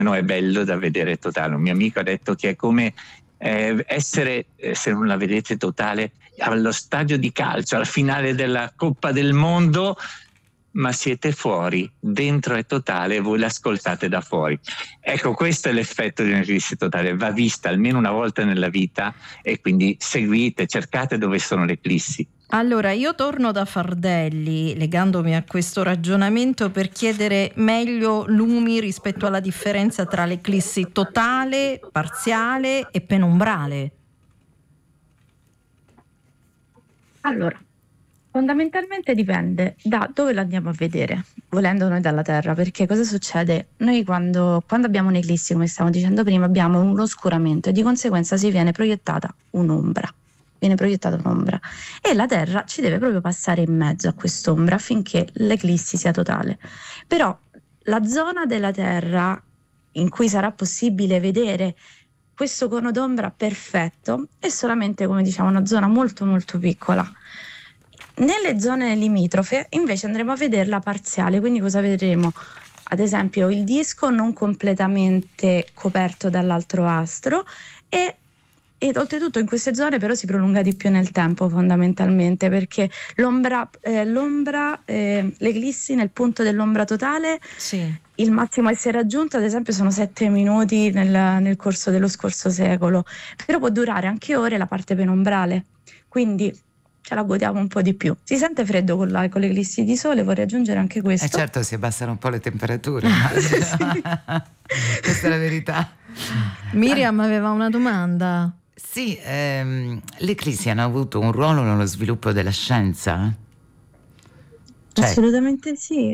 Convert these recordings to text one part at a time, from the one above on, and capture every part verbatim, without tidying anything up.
no, è bello da vedere totale. Un mio amico ha detto che è come eh, essere, eh, se non la vedete totale, allo stadio di calcio, alla finale della Coppa del Mondo, ma siete fuori, dentro è totale e voi l'ascoltate da fuori. Ecco, questo è l'effetto di un'eclissi totale, va vista almeno una volta nella vita, e quindi seguite, cercate dove sono le eclissi. Allora, io torno da Fardelli, legandomi a questo ragionamento, per chiedere meglio lumi rispetto alla differenza tra l'eclissi totale, parziale e penombrale. Allora, fondamentalmente dipende da dove lo andiamo a vedere, volendo noi dalla Terra, perché cosa succede? Noi quando, quando abbiamo un'eclissi, come stavamo dicendo prima, abbiamo un oscuramento e di conseguenza si viene proiettata un'ombra. viene proiettata un'ombra e la Terra ci deve proprio passare in mezzo a quest'ombra affinché l'eclissi sia totale. Però la zona della Terra in cui sarà possibile vedere questo cono d'ombra perfetto è solamente, come diciamo, una zona molto molto piccola. Nelle zone limitrofe invece andremo a vederla parziale, quindi cosa vedremo? Ad esempio il disco non completamente coperto dall'altro astro e E oltretutto in queste zone però si prolunga di più nel tempo, fondamentalmente, perché l'ombra, eh, l'ombra eh, l'eclissi nel punto dell'ombra totale, sì, il massimo a essere raggiunto ad esempio sono sette minuti nel, nel corso dello scorso secolo, però può durare anche ore la parte penombrale, quindi ce la godiamo un po' di più. Si sente freddo con, la, con l'eclissi di sole, vorrei aggiungere anche questo. Eh certo, si abbassano un po' le temperature. Questa è la verità. Miriam aveva una domanda. Sì, ehm, le eclissi hanno avuto un ruolo nello sviluppo della scienza? Cioè, assolutamente sì.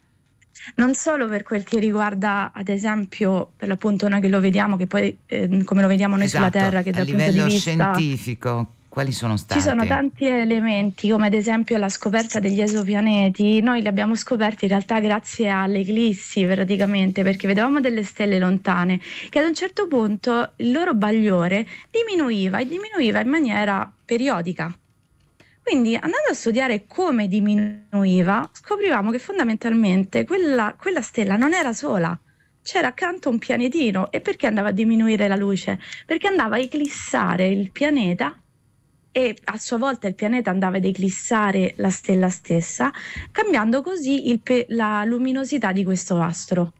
Non solo per quel che riguarda, ad esempio, per l'appunto noi che lo vediamo, che poi eh, come lo vediamo noi esatto, sulla Terra, che dal a punto livello di vista scientifico, quali sono stati? Ci sono tanti elementi, come ad esempio la scoperta degli esopianeti. Noi li abbiamo scoperti in realtà grazie alle eclissi, praticamente, perché vedevamo delle stelle lontane che ad un certo punto il loro bagliore diminuiva e diminuiva in maniera periodica. Quindi andando a studiare come diminuiva, scoprivamo che fondamentalmente quella, quella stella non era sola. C'era accanto un pianetino. E perché andava a diminuire la luce? Perché andava a eclissare il pianeta e a sua volta il pianeta andava ad eclissare la stella stessa, cambiando così il pe- la luminosità di questo astro.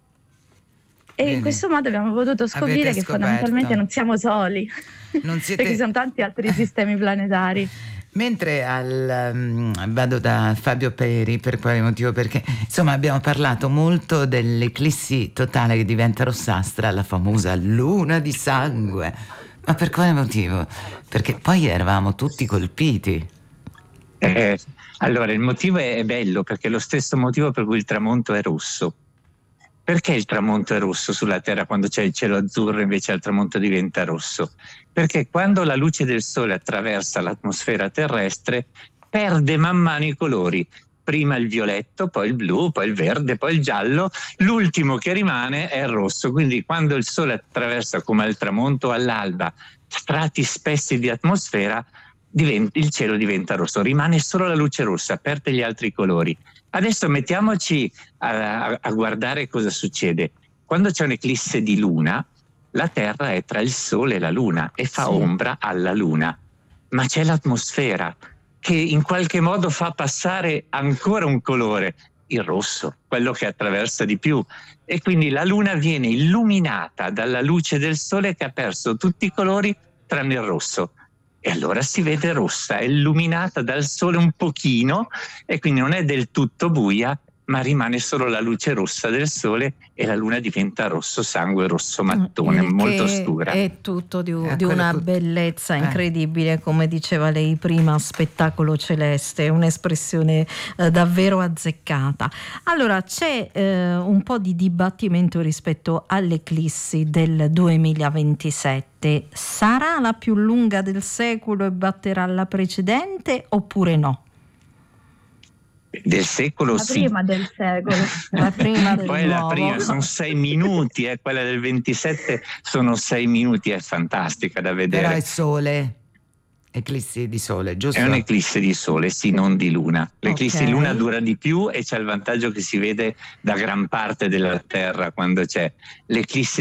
E Bene. in questo modo abbiamo potuto scoprire Avete che scoperto. fondamentalmente non siamo soli, non siete... perché ci sono tanti altri sistemi planetari. Mentre al, um, vado da Fabio Peri, per quale motivo? Perché insomma abbiamo parlato molto dell'eclissi totale che diventa rossastra, la famosa luna di sangue. Ma per quale motivo? Perché poi eravamo tutti colpiti. Eh, allora, il motivo è bello, perché è lo stesso motivo per cui il tramonto è rosso. Perché il tramonto è rosso sulla Terra quando c'è il cielo azzurro invece al tramonto diventa rosso? Perché quando la luce del Sole attraversa l'atmosfera terrestre perde man mano i colori. Prima il violetto, poi il blu, poi il verde, poi il giallo, l'ultimo che rimane è il rosso. Quindi quando il Sole attraversa, come al tramonto o all'alba, strati spessi di atmosfera, diventa, il cielo diventa rosso, rimane solo la luce rossa, perde gli altri colori. Adesso mettiamoci a, a, a guardare cosa succede. Quando c'è un'eclisse di luna, la Terra è tra il Sole e la Luna e fa sì. ombra alla Luna, ma c'è l'atmosfera che in qualche modo fa passare ancora un colore, il rosso, quello che attraversa di più. E quindi la Luna viene illuminata dalla luce del Sole che ha perso tutti i colori tranne il rosso. E allora si vede rossa, è illuminata dal Sole un pochino e quindi non è del tutto buia, ma rimane solo la luce rossa del Sole e la Luna diventa rosso sangue, rosso mattone, Il molto che scura. È tutto di, eh, di una tutto. bellezza eh. incredibile, come diceva lei prima, spettacolo celeste, un'espressione eh, davvero azzeccata. Allora c'è eh, un po' di dibattimento rispetto all'eclissi del duemilaventisette. Sarà la più lunga del secolo e batterà la precedente oppure no? Del secolo la sì. prima del secolo la prima del poi nuovo. la prima sono sei minuti, eh, quella del ventisette sono sei minuti, è fantastica da vedere. Però è sole, eclissi di sole, giusto? È un'eclisse di sole, sì, non di luna. L'eclisse Okay. di luna dura di più e c'è il vantaggio che si vede da gran parte della Terra quando c'è l'eclisse